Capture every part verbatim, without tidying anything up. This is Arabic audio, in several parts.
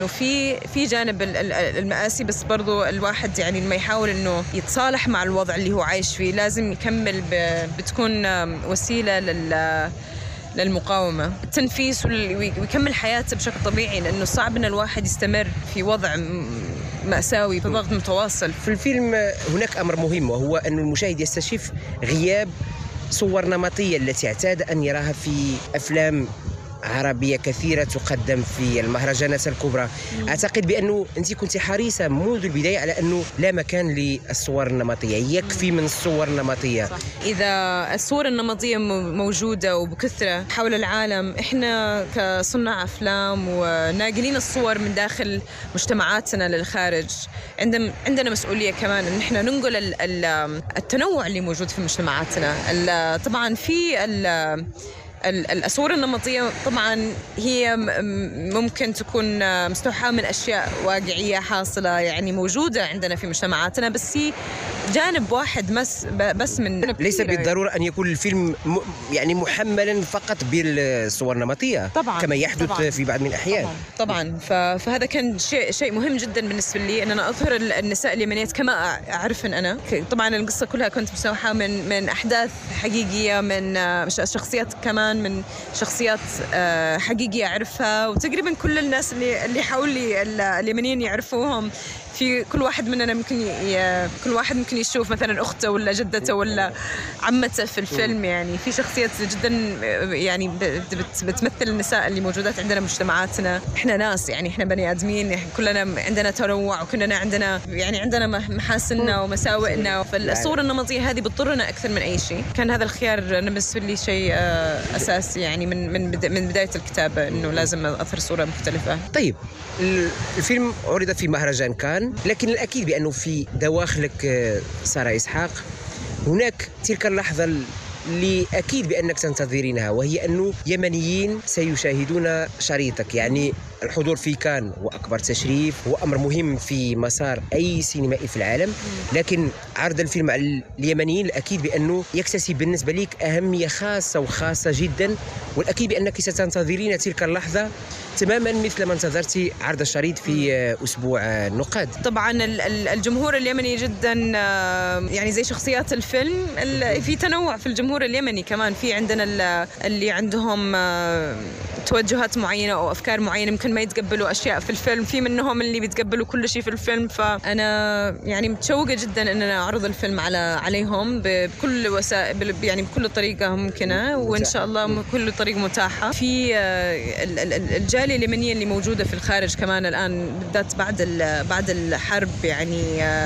وفي في جانب المآسي، بس برضو الواحد يعني لما يحاول انه يتصالح مع الوضع اللي هو عايش فيه لازم يكمل، بتكون وسيلة لل للمقاومة، التنفيس، ويكمل حياته بشكل طبيعي، لأنه صعب أن الواحد يستمر في وضع مأساوي في ضغط متواصل. في الفيلم هناك أمر مهم، وهو أن المشاهد يستشف غياب صور نمطية التي اعتاد أن يراها في أفلام عربية كثيرة تقدم في المهرجانات الكبرى. مم. أعتقد بأنه أنت كنت حريصة منذ البداية على أنه لا مكان للصور النمطية، يكفي من الصور النمطية. صح. إذا الصور النمطية موجودة وبكثرة حول العالم، إحنا كصناع أفلام وناقلين الصور من داخل مجتمعاتنا للخارج، عندنا عندنا مسؤولية كمان أن إحنا ننقل التنوع اللي موجود في مجتمعاتنا. طبعا في الصور النمطية طبعا هي ممكن تكون مستوحاة من أشياء واقعية حاصلة، يعني موجودة عندنا في مجتمعاتنا، بس هي جانب واحد بس بس من ليس بالضرورة أن يكون الفيلم يعني محملا فقط بالصور النمطية طبعا كما يحدث طبعا في بعض من الأحيان. طبعا, طبعاً. فهذا كان شيء شيء مهم جدا بالنسبة لي، أن أنا أظهر النساء اليمنيات كما أعرفن أنا. طبعا القصة كلها كنت مستوحاة من من أحداث حقيقية، من شخصيات كمان من شخصيات حقيقية أعرفها، وتقريبا كل الناس اللي اللي حولي اليمنيين يعرفوهم. في كل واحد مننا ممكن ي... كل واحد ممكن يشوف مثلا أخته ولا جدته ولا عمته في الفيلم. يعني في شخصيات جدا يعني بت... بتمثل النساء اللي موجودات عندنا مجتمعاتنا. احنا ناس، يعني احنا بني آدمين، كلنا عندنا تنوع، وكلنا عندنا يعني عندنا محاسننا ومساوئنا. فالصورة النمطية هذه بتضرنا أكثر من أي شيء. كان هذا الخيار بالنسبة لي شيء أساسي، يعني من من من بداية الكتابة، إنه لازم أظهر صورة مختلفة. طيب، الفيلم عرض في مهرجان كان، لكن الأكيد بأنه في دواخلك سارة إسحاق هناك تلك اللحظة اللي أكيد بأنك تنتظرينها، وهي أنه يمنيين سيشاهدون شريطك. يعني الحضور في كان هو أكبر تشريف، هو أمر مهم في مسار أي سينمائي في العالم، لكن عرض الفيلم على اليمنيين الأكيد بأنه يكتسب بالنسبة لك أهمية خاصة وخاصة جدا، والأكيد بأنك ستنتظرين تلك اللحظة تماما مثل ما انتظرتي عرض الشريط في أسبوع النقاد. طبعا الجمهور اليمني جدا يعني زي شخصيات الفيلم، في تنوع في الجمهور اليمني كمان. في عندنا اللي عندهم توجهات معينة أو أفكار معينة، يمكن ما يتقبلوا أشياء في الفيلم، في منهم اللي بيتقبلوا كل شيء في الفيلم. فأنا يعني متشوقة جدا أن أنا أعرض الفيلم على عليهم بكل وسائل، يعني بكل طريقة ممكنة، وإن شاء الله بكل طريقة متاحة. في الجالية اليمنية اللي موجودة في الخارج كمان الآن، بالذات بعد بعد الحرب، يعني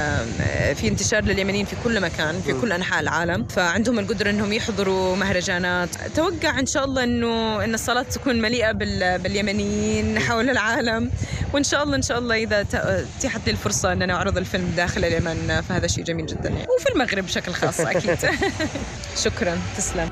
في انتشار لليمنيين في كل مكان في كل أنحاء العالم، فعندهم القدرة أنهم يحضروا مهرجانات. أتوقع إن شاء الله إنه إن الصالات تكون مليئة باليمنيين حول العالم، وإن شاء الله إن شاء الله إذا تحت لي الفرصة أن أنا أعرض الفيلم داخل اليمن، فهذا شيء جميل جدا يعني. وفي المغرب بشكل خاص أكيد. شكرا، تسلم.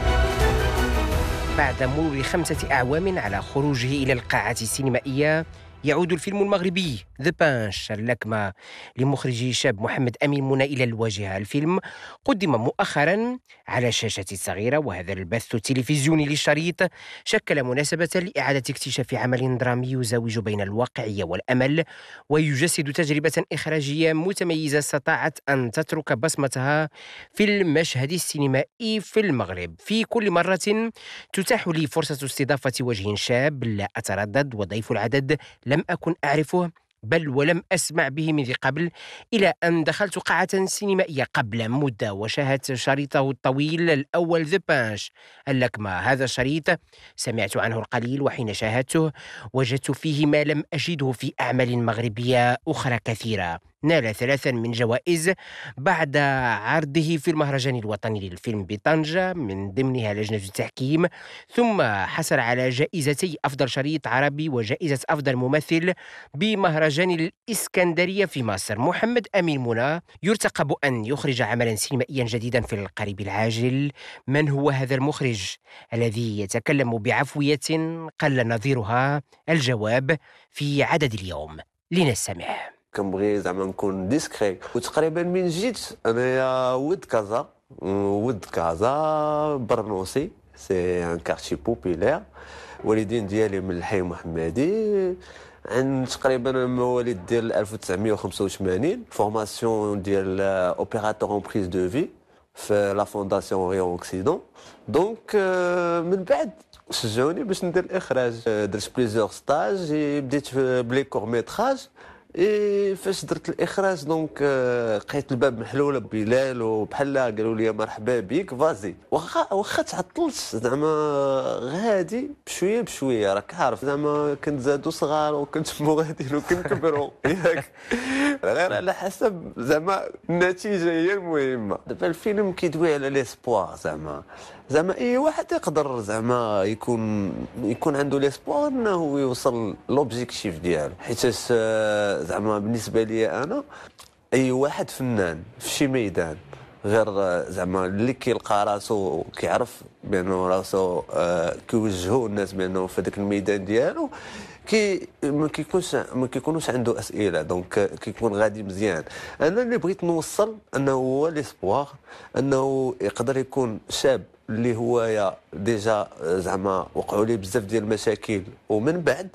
بعد مرور خمسة أعوام على خروجه إلى القاعة السينمائية، يعود الفيلم المغربي ذا بانش اللكمة لمخرج شاب محمد أمين منى إلى الواجهة. الفيلم قدم مؤخرا على الشاشة الصغيرة، وهذا البث التلفزيوني للشريط شكل مناسبة لإعادة اكتشاف عمل درامي يزوج بين الواقعية والأمل، ويجسد تجربة إخراجية متميزة استطاعت أن تترك بصمتها في المشهد السينمائي في المغرب. في كل مرة تتاح لي فرصة استضافة وجه شاب لا أتردد وضيف العدد لم أكن أعرفه بل ولم أسمع به من ذي قبل، إلى أن دخلت قاعة سينمائية قبل مدة وشاهدت شريطه الطويل الأول ذا بانش اللكمة. هذا الشريط سمعت عنه القليل، وحين شاهدته وجدت فيه ما لم أجده في أعمال مغربية أخرى كثيرة. نال ثلاثا من جوائز بعد عرضه في المهرجان الوطني للفيلم بطنجة، من ضمنها لجنة التحكيم، ثم حصل على جائزتي أفضل شريط عربي وجائزة أفضل ممثل بمهرجان الإسكندرية في مصر. محمد أمين منى يرتقب أن يخرج عملا سينمائيا جديدا في القريب العاجل. من هو هذا المخرج الذي يتكلم بعفوية قل نظيرها؟ الجواب في عدد اليوم، لنستمع. كنبغي زعما نكون ديسكري، وتقريبا من جيت انايا ولد كازا، ولد كازا برنوسي، سي ان كارتي بوبيلير. والدين ديالي من الحي محمدي، عن تقريبا مواليد ديال ألف وتسعمائة وخمسة وثمانين فورماسيون ديال اوبيراتور اون بريز دو في في لا فونداسيون اوريون اوكسيدون. دونك من بعد شجعوني باش ندير الاخراج، درت بليزيور ستاج، بديت بلي كور ميتراج. اي فاش درت الاخراج دونك لقيت الباب محلول بلال وبحال قالوا لي مرحبا بك فازي، واخا واخا تعطلت زعما غادي بشويه بشويه، راك عارف زعما كنت زادو صغار وكنت مغادين وكنكبروا ياك، غير على حسب زعما النتيجه هي المهمه. دابا الفيلم كيدوي على ليسبوار، زعما زعما اي واحد يقدر زعما يكون يكون عنده ليسبوار انه يوصل لوبجيكتيف ديالو، حيت زعما بالنسبه لي انا اي واحد فنان في شي ميدان غير زعما اللي كيلقى راسو كيعرف بانه راسو آه كيوجهوا الناس بانه في ذاك الميدان ديالو كي ما كيكونش ما كيكونوش عنده اسئله، دونك كيكون غادي مزيان. انا اللي بغيت نوصل انه هو ليسبوار، انه يقدر يكون شاب اللي هو ديجا زعما وقعوا ليه بزاف ديال المشاكل ومن بعد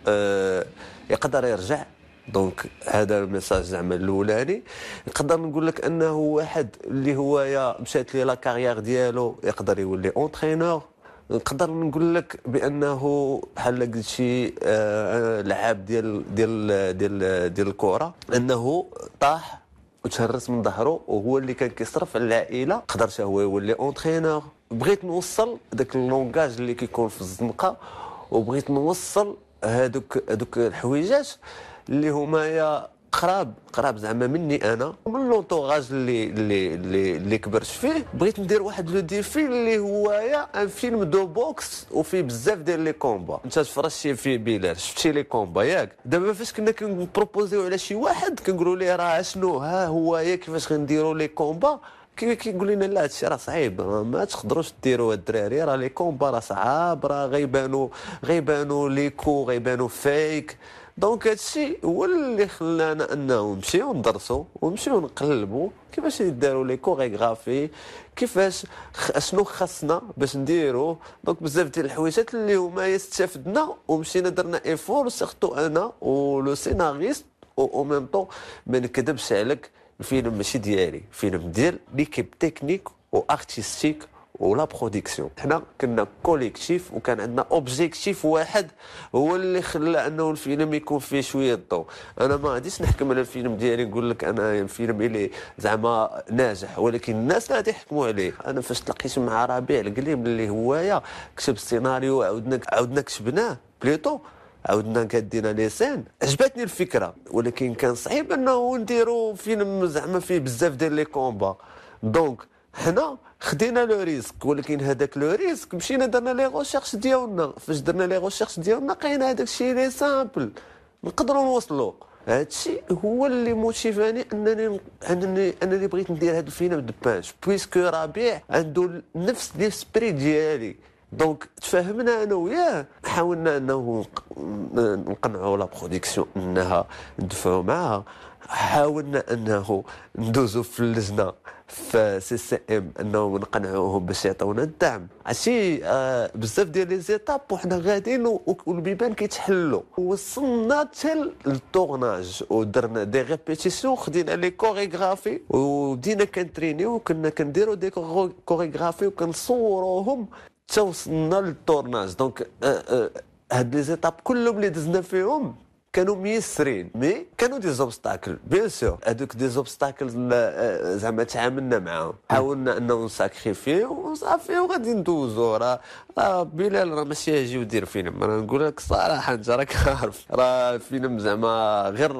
آه يقدر يرجع. دونك هذا الميساج زعما الاولاني. نقدر نقول لك انه واحد اللي هو يا مشات ليه لا كارير ديالو يقدر يولي اونترينور. نقدر نقول لك بانه بحال قلتي آه لعاب ديال ديال ديال ديال الكره، انه طاح وتهرس من ظهره وهو اللي كان كيصرف على العائله، قدر حتى هو يولي اونترينور. بغيت نوصل داك اللونغاج اللي كيكون في الزنقه، وبغيت نوصل هذوك هذوك الحويجات اللي هما يا قراب قراب زعما مني انا ومن لونطوغاج اللي اللي اللي, اللي كبرت فيه. بغيت ندير واحد لو ديفي اللي هو يا ان فيلم دو بوكس وفيه بزاف ديال لي كومبا. انت تفرجتي في بلال شفتي لي كومبا ياك؟ دابا فاش كنا كنبروبوزيو على شي واحد كنقولوا ليه راه شنو ها هو يا كيفاش غنديروا لي كومبا، كيقول لنا لا هادشي راه صعيب، ما تقدروش ديروا الدراري، راه لي كومبا راه صعاب، راه غيبانوا غيبانوا ليكو غيبانوا فيك. دونك هادشي هو اللي خلانا انه نمشيو ندرسوا ونمشيو نقلبوا كيفاش يداروا لي كوريغرافي، كيفاش شنو خاصنا باش نديروا. دونك بزاف ديال الحويجات اللي هما استفدنا ومشينا درنا ايفور، سيرتو انا ولو سيناريست او ميم طون. ما نكذبش عليك، الفيلم ماشي ديالي، فيلم ديال ليكيب تكنيك و ارتستيك ولا برودكسيون. حنا كنا كوليكتيف وكان عندنا اوبجيكتيف واحد هو اللي خلى انه الفيلم يكون فيه شويه الضوء. انا ما غاديش نحكم على الفيلم ديالي نقول لك انا الفيلم اللي زعما ناجح، ولكن الناس غادي يحكموا عليه. انا فاش تلاقيت مع ربيع القليم اللي هو كتب السيناريو عاودنا عاودنا كتبناه بليتو عاودنا كدينا لي سين، عجبتني الفكره، ولكن كان صعيب انه نديروا فيلم زعما فيه بزاف ديال لي كومبا. دونك حنا خدينا لو ريسك، ولكن هذاك لو ريسك مشينا درنا لي غوشيرش ديالنا. فاش درنا لي غوشيرش ديالنا لقينا هذاك الشيء لي سامبل نقدروا نوصلوا. هذا الشيء هو اللي موتيفاني انني انني انني بغيت ندير هذا الفيلم دو بانش، بويسكو ربيع عنده نفس ليسبري ديالي. دونك تفاهمنا انا وياه، حاولنا انه نقنعوا لا برودكسيون انها ندفعوا معها، حاولنا انه ندوزوا في اللجنه في سي سي ام انه نقنعوهم باش يعطيونا الدعم. عرفتي آه بزاف ديال لي زيتاب وحنا غاديين والبيبان كيتحلوا. وصلنا حتى للطورناج ودرنا دي ريبيتيسيون، خدينا لي كوريغرافي وبدينا كنترينيو وكنا كنديروا دي كوريغرافي وكنصوروهم حتى وصلنا للطورناج. دونك آه آه هاد لي زيتاب كلهم اللي دزنا فيهم كانوا ميسرين، مي كانوا دي زوبستاكل بيان سور. هذوك دي زوبستاكل زعما تعاملنا معاهم، حاولنا انه نساكريفيو وصافي وغادي ندوزو. راه راه بلال راه ماشي يجي ودير فيلم، انا نقول لك الصراحه انت راك عارف راه الفيلم زعما غير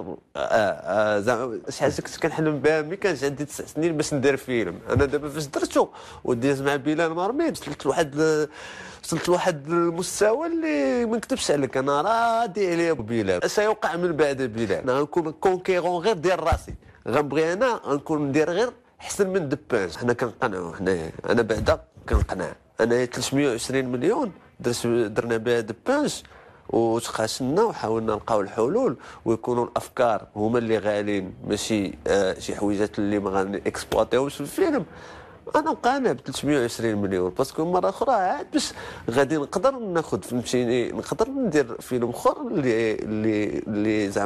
زعما شي حاجه كنت كنحلم بها ملي كانش عندي تسع سنين باش ندير فيلم. انا دابا فاش درتو وديز مع بلال مرمي وصلت لواحد وصلت لواحد المستوى اللي ما نكتبش عليك انا راضي عليه. بلال اش يوقع من بعد بلال؟ انا غنكون كونكيرون غير ديال راسي، غنبغي انا غنكون ندير غير احسن من دبانج. حنا كنقنعوا حنايا، انا بعدا كنقنع. انا ثلاثمائة وعشرين مليون درت درنا بها دبانج وتقاشنا وحاولنا نلقاو الحلول ويكونوا الافكار هما اللي غالين، ماشي آه شي حويجات اللي ما غادي اكسبلواتيوش في الفيلم. انا قانع ب ثلاثمائة وعشرين مليون باسكو مره اخرى عاد باش غادي نقدر ناخذ فهمتيني نقدر ندير فيلم اخر اللي اللي اللي زعما